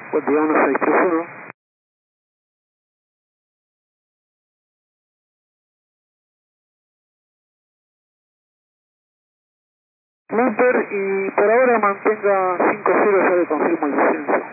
Buen día, 1631. Lumper, y por ahora mantenga 5-0, ya le confirmo el descenso.